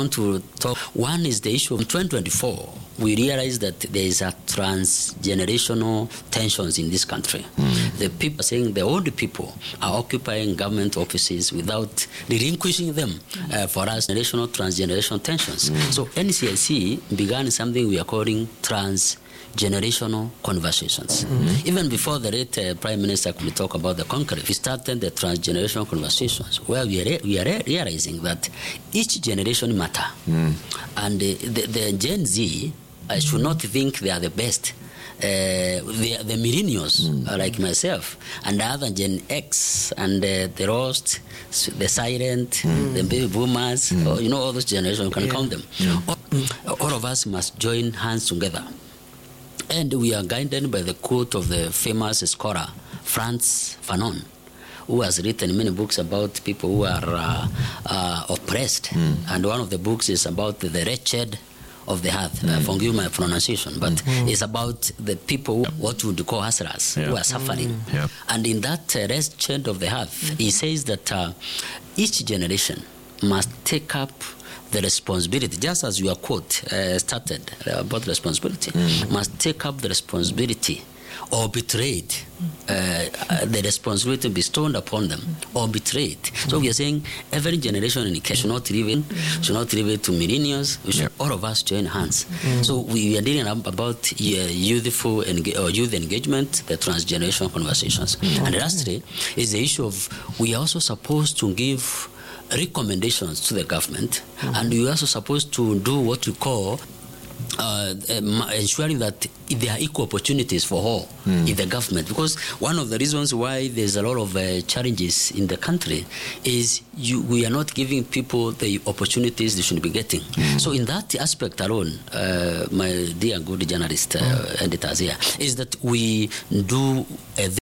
want to talk. One is the issue of 2024. We realize that there is a transgenerational tensions in this country. The people are saying the old people are occupying government offices without relinquishing them for us transgenerational tensions. So NCIC began something we are calling transgenerational conversations. Even before the late Prime Minister could talk about the conclave, we started the transgenerational conversations where we are realizing that each generation matter. And the Gen Z should not think they are the best. The millennials, like myself, and the other Gen X, and the Rost, the Silent, the Baby Boomers, all those generations, you can count them. All of us must join hands together. And we are guided by the quote of the famous scholar, Frantz Fanon, who has written many books about people who are oppressed. And one of the books is about the wretched of the earth. Forgive my pronunciation, but it's about the people what we would call hustlers who are suffering. And in that wretched of the earth, he says that each generation must take up the responsibility, just as your quote started about responsibility, must take up the responsibility or betrayed, the responsibility bestowed upon them or betrayed. So we are saying every generation in the case should not leave it to millennials. We should all of us join hands. So we are dealing about youth engagement, the transgenerational conversations. And lastly is the issue of we are also supposed to give recommendations to the government, and we are also supposed to do what we call ensuring that there are equal opportunities for all in the government, because one of the reasons why there's a lot of challenges in the country is we are not giving people the opportunities they should be getting. So in that aspect alone, my dear good journalist editors here, is that we do